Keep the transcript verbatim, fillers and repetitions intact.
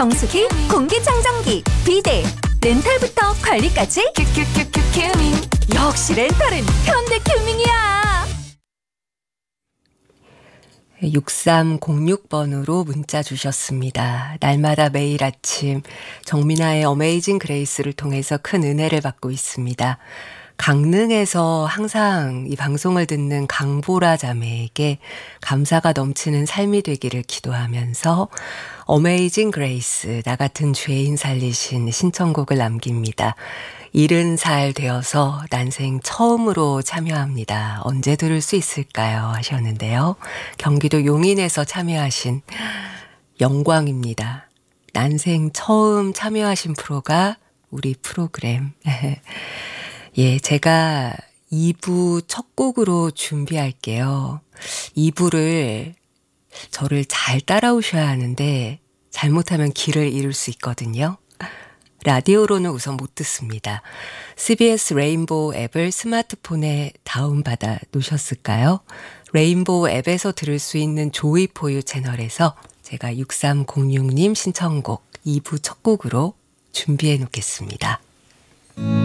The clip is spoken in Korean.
정수기, 공기청정기, 비데, 렌탈부터 관리까지 큐큐큐큐 큐밍. 역시 렌탈은 현대큐밍이야. 육삼공육 번으로 문자 주셨습니다. 날마다 매일 아침 정민아의 어메이징 그레이스를 통해서 큰 은혜를 받고 있습니다. 강릉에서 항상 이 방송을 듣는 강보라 자매에게 감사가 넘치는 삶이 되기를 기도하면서 어메이징 그레이스, 나 같은 죄인 살리신 신청곡을 남깁니다. 일흔 살 되어서 난생 처음으로 참여합니다. 언제 들을 수 있을까요? 하셨는데요. 경기도 용인에서 참여하신 영광입니다. 난생 처음 참여하신 프로가 우리 프로그램. 예, 제가 이 부 첫 곡으로 준비할게요. 이 부를 저를 잘 따라오셔야 하는데 잘못하면 길을 잃을 수 있거든요. 라디오로는 우선 못 듣습니다. 씨비에스 레인보우 앱을 스마트폰에 다운받아 놓으셨을까요? 레인보우 앱에서 들을 수 있는 조이포유 채널에서 제가 육삼공육 님 신청곡 이 부 첫 곡으로 준비해 놓겠습니다.